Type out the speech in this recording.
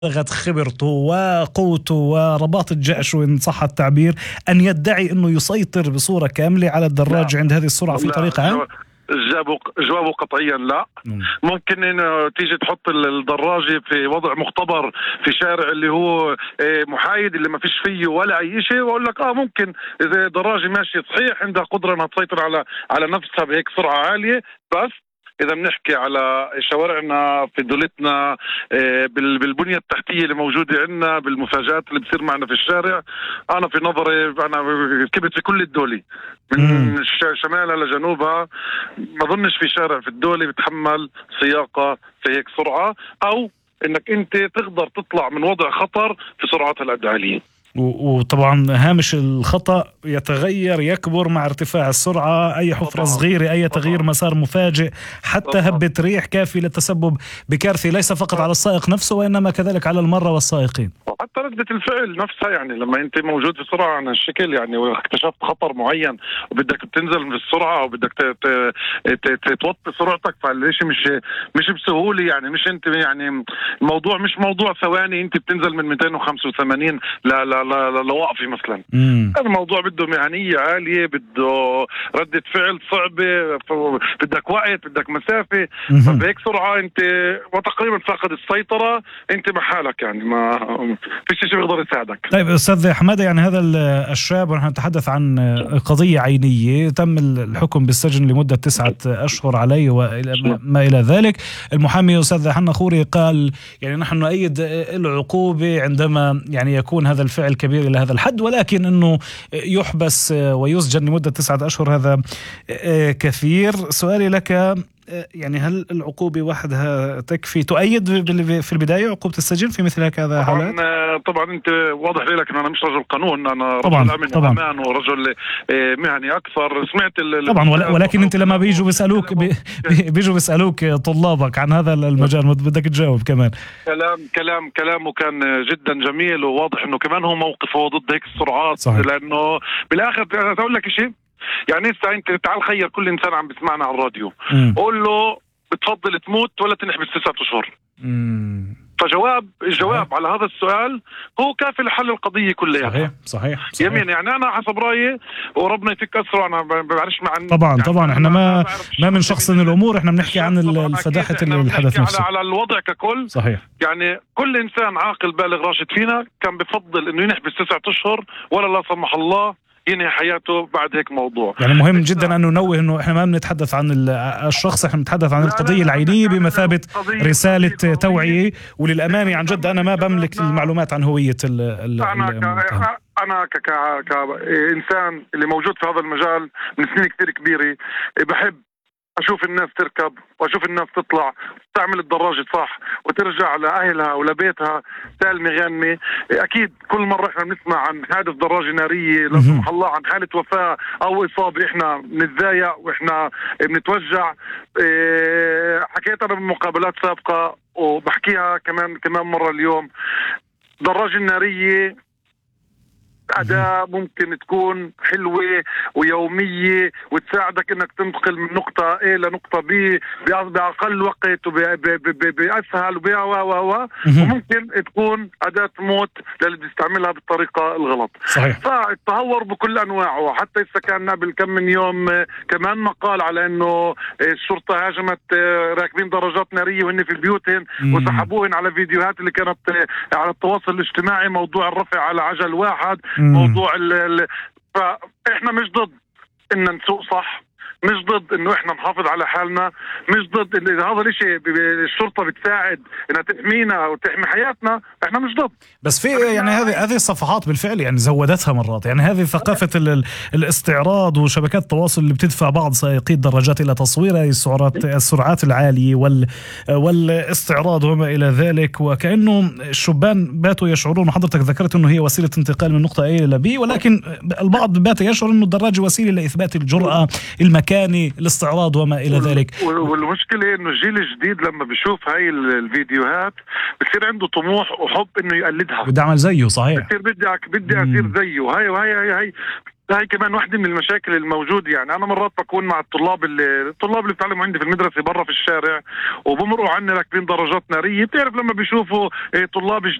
بلغت خبرته وقوته ورباط الجأش وإن صح التعبير أن يدعي أنه يسيطر بصورة كاملة على الدراج عند هذه السرعة في طريق عام؟ جوابه قطعيا لا. ممكن انه تيجي تحط الدراجة في وضع مختبر في شارع اللي هو محايد اللي ما فيش فيه ولا اي شيء، واقول لك ممكن اذا دراجة ماشية صحيح عندها قدرة انها تسيطر على نفسها بهيك سرعة عالية. بس إذا بنحكي على شوارعنا في دولتنا بالبنية التحتية اللي موجودة عندنا، بالمفاجآت اللي بتصير معنا في الشارع، أنا في نظري أنا ركبت في كل الدولة من شمالها لجنوبها، ما ظنش في شارع في الدولة بتحمل سياقة في هيك سرعة، أو إنك أنت تقدر تطلع من وضع خطر في سرعات العالية. وطبعا هامش الخطأ يتغير يكبر مع ارتفاع السرعة، أي حفرة صغيرة، أي تغيير مسار مفاجئ، حتى هبة ريح كافي للتسبب بكارثة ليس فقط على السائق نفسه وإنما كذلك على المرة والسائقين. وحتى ردة الفعل نفسها، يعني لما أنت موجود في سرعة عن الشكل يعني واكتشفت خطر معين وبدك تنزل من السرعة وبدك توطي سرعتك، فالشيء مش بسهولة. يعني مش أنت يعني الموضوع مش موضوع ثواني أنت بتنزل من 285 لوقفي مثلا. هذا الموضوع بده مهنية عالية، بده ردة فعل صعبة، بدك وقت، بدك مسافة. فبهيك سرعة أنت وتقريبا فاقد السيطرة، أنت محالك، يعني ما فيش شيء بيقدر يساعدك. طيب أستاذ حمادة، يعني هذا الشاب، ونحن نتحدث عن قضية عينية تم الحكم بالسجن لمدة 9 أشهر عليه وما إلى ذلك. المحامي أستاذ حنا خوري قال يعني نحن نؤيد العقوبة عندما يعني يكون هذا الفعل كبير إلى هذا الحد، ولكن أنه يحبس ويسجن لمدة 9 أشهر هذا كثير. سؤالي لك، يعني هل العقوبة وحدها تكفي؟ تؤيد في البداية عقوبة السجن في مثل هذا حالات؟ طبعا انت واضح لك ان انا مش رجل قانون، انا طبعا رجل امن وامان ورجل مهني اكثر. سمعت طبعا، ولكن انت لما بيجوا بيسألوك طلابك عن هذا المجال بدك تجاوب كمان. كلامه كان جدا جميل، وواضح انه كمان هو موقفه ضد هيك السرعات. صحيح. لانه بالاخر اقول لك شيء، يعني انت تعال خير كل انسان عم بسمعنا على الراديو، قول له بتفضل تموت ولا تنحبس 9 أشهر؟ الجواب على هذا السؤال هو كافي لحل القضية كلها. صحيح. يمين يعني أنا حسب رأيي، وربنا يفك أسره، أنا ما بعرفش مع طبعا احنا ما من شخص من الأمور، احنا بنحكي عن الفداحة اللي الحدث نفسه على الوضع ككل. صحيح. يعني كل إنسان عاقل بالغ راشد فينا كان بفضل إنه ينحبس 9 أشهر ولا لا سمح الله ينهي حياته بعد هيك موضوع. يعني مهم جدا أن ننوه أنه إحنا ما بنتحدث عن الشخص، إحنا بنتحدث عن القضية العينية بمثابة رسالة توعية. وللأمانة عن جد أنا ما بملك المعلومات عن هوية أنا كإنسان اللي موجود في هذا المجال من سنين كثير كبيرة، بحب أشوف الناس تركب وأشوف الناس تطلع تعمل الدراجة صح وترجع لأهلها ولبيتها سالمة غانمة. أكيد كل مرة إحنا بنسمع عن حادث دراجة نارية لا سمح الله، عن حالة وفاة أو إصابة، إحنا بنتضايق وإحنا بنتوجع. حكيت أنا بمقابلات سابقة وبحكيها كمان مرة اليوم، دراجة نارية أداة ممكن تكون حلوة ويومية وتساعدك انك تنتقل من نقطة A لنقطة B بأقل وقت وبأسهل وممكن تكون أداة موت للي بيستعملها بالطريقة الغلط. صحيح. فالتهور بكل أنواعه، حتى إذا كان قبل كم من يوم كمان مقال على انه الشرطة هاجمت راكبين دراجات نارية وهن في بيوتهم وسحبوهن على فيديوهات اللي كانت على التواصل الاجتماعي، موضوع الرفع على عجل واحد، موضوع فاحنا مش ضد ان نسوق صح، مش ضد انه احنا نحافظ على حالنا، مش ضد ان اذا هذا الاشي الشرطة بتساعد انها تحمينا وتحمي حياتنا، احنا مش ضد. بس في يعني هذه الصفحات بالفعل يعني زودتها مرات، يعني هذه ثقافة الاستعراض وشبكات التواصل اللي بتدفع بعض سائقي الدراجات الى تصوير السرعات العالية والاستعراض وما الى ذلك، وكأنه الشبان باتوا يشعرون، وحضرتك ذكرت انه هي وسيلة انتقال من نقطة A إلى B، ولكن البعض بات يشعر انه الدراجة وسيلة لإثبات الجرأة، المكاني، الاستعراض وما إلى ذلك. والمشكلة إنه الجيل الجديد لما بيشوف هاي الفيديوهات بصير عنده طموح وحب إنه يقلدها، بدي أعمل زيه. صحيح. بصير بدي أصير زيه. هاي هاي كمان واحدة من المشاكل الموجودة. يعني أنا مرات بكون مع الطلاب اللي بتعلموا عندي في المدرسة برا في الشارع، وبمرقوا عنا راكبين دراجات نارية. بتعرف لما بيشوفوا طلاب